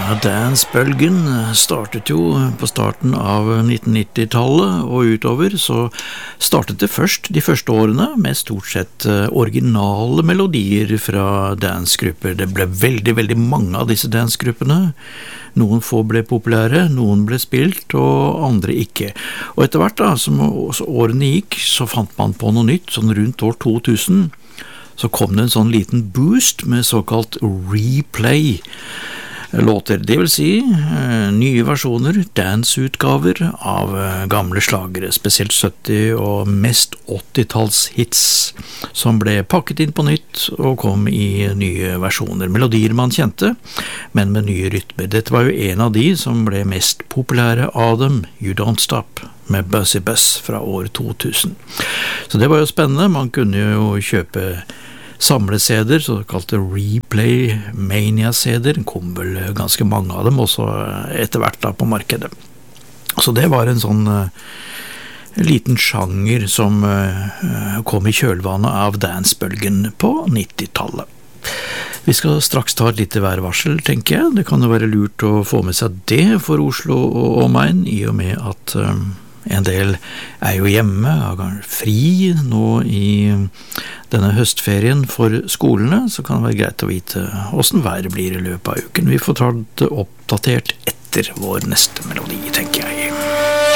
Dance-bølgen startet jo på starten av 1990-tallet, og utover så startet det først de første årene med stort sett originale melodier fra dance-grupper. Det ble veldig mange av disse dance-gruppene. Noen få ble populære, noen ble spilt, og andre ikke. Og etter hvert da, som årene gikk, så fant man på noe nytt, sånn rundt år 2000, så kom det en sånn liten boost med såkalt replay låter, det vil si nye versjoner, dance-utgaver av gamle slagere, spesielt 70- og mest 80-tallshits, som ble pakket inn på nytt og kom i nye versjoner. Melodier man kjente, men med nye rytmer. Dette var jo en av de som ble mest populære av dem, You Don't Stop, med Buzzy Buzz fra år 2000. Så det var jo spennende, man kunne jo kjøpe samle-CD-er, såkalte Replay Mania-CD-er, kom vel ganske mange av dem også etter hvert da på markedet. Så det var en sånn liten sjanger som kom i kjølvannet av dancebølgen på 90-tallet. Vi skal straks ta et lite værvarsel, tenker jeg. Det kan jo være lurt å få med seg det for Oslo og omegn, i og med at en del jo hjemme, har fri nå i denne høstferien for skolene, så kan det være greit å vite hvordan været blir i løpet av uken. Vi får ta det oppdatert etter vår neste melodi, tenker jeg.